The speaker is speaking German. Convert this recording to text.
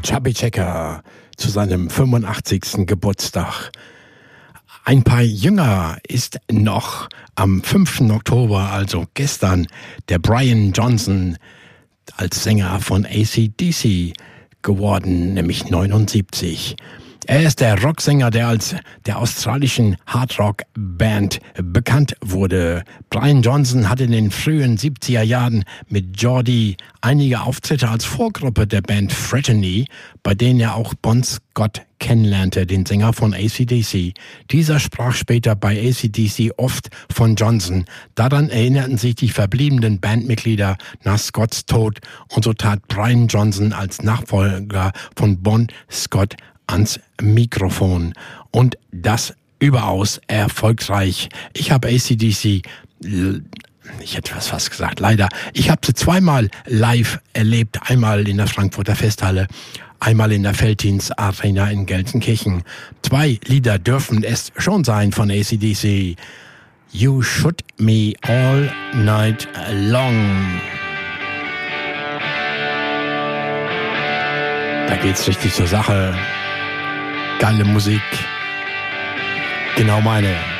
Chubby Checker zu seinem 85. Geburtstag. Ein paar jünger ist noch am 5. Oktober, also gestern, der Brian Johnson als Sänger von AC/DC geworden, nämlich 79. Er ist der Rocksänger, der als der australischen Hardrock-Band bekannt wurde. Brian Johnson hat in den frühen 70er Jahren mit Geordie einige Auftritte als Vorgruppe der Band Fraternity, bei denen er auch Bon Scott kennenlernte, den Sänger von AC/DC. Dieser sprach später bei AC/DC oft von Johnson. Daran erinnerten sich die verbliebenen Bandmitglieder nach Scotts Tod und so tat Brian Johnson als Nachfolger von Bon Scott ans Mikrofon und das überaus erfolgreich. Ich habe AC/DC, ich hätte fast gesagt, leider, ich habe sie zweimal live erlebt, einmal in der Frankfurter Festhalle, einmal in der Veltins Arena in Gelsenkirchen. 2 Lieder dürfen es schon sein von AC/DC. You Shoot Me All Night Long. Da geht's richtig zur Sache. Geile Musik. Genau meine.